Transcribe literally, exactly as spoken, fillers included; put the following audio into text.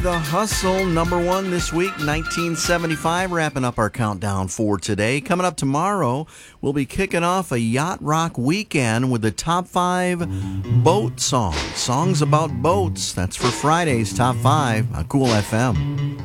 The Hustle, number one this week, nineteen seventy-five, wrapping up our countdown for today. Coming up tomorrow, we'll be kicking off a Yacht Rock weekend with the top five boat songs. Songs about boats. That's for Friday's Top five on Cool F M.